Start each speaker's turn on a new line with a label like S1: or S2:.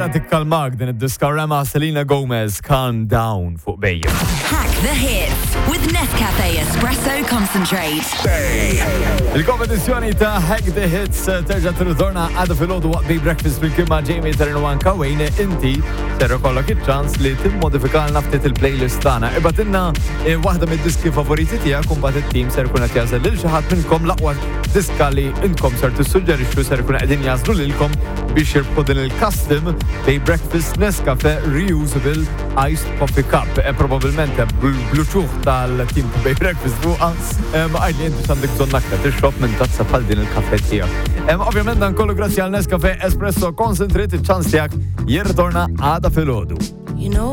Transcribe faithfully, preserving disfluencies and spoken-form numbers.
S1: Vera tikkalmak din id-diska rema Selena Gomez, Calm Down fuq bejja.
S2: Hack the hits with Nescafe Espresso Concentrate.
S1: Il-kompetizjoni ta' Hack the Hits terġa' tirritorna għada fil-ħodu waqt Big Breakfast fil-kien ma' Jamie Terran Kawejn. Inti serra kollok iċ-ċans li timmodifika l-naftit il-playlist tagħna. Ibatilna waħda mid-diski favoriti tiegħek u mbagħad it-tim ser ikun qed jażel lil xi ħadd minnkom l-aqwa diska li intkom ser tissuġġerixxu ser ikun qegħdin jażlu lilkom biex jirbħu din il-custom Big Breakfast Nescafe Reusable Iced Coffee Cup. Probabilment bluċuħ tal-tim ta' Big Breakfast fuqa għajli inti x'għandek bżonn aktar tixrob minn tazza bħal din il-kaffè tiegħek. Ovvjament dan kollu grazzi għal Nescafe Espresso Concentrate, iċ-ċans tiegħek jirritorna għada filgħodu.
S2: You know